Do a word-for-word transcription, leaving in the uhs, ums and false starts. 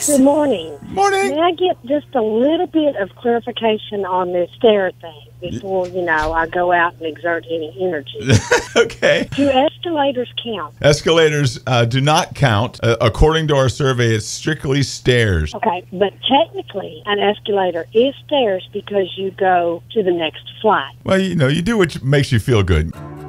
Denise. Good morning. Morning. May I get just a little bit of clarification on this stair thing before, you know, I go out and exert any energy? Okay. Do escalators count? Escalators uh, do not count. Uh, according to our survey, it's strictly stairs. Okay, but technically an escalator is stairs because you go to the next flight. Well, you know, you do what makes you feel good.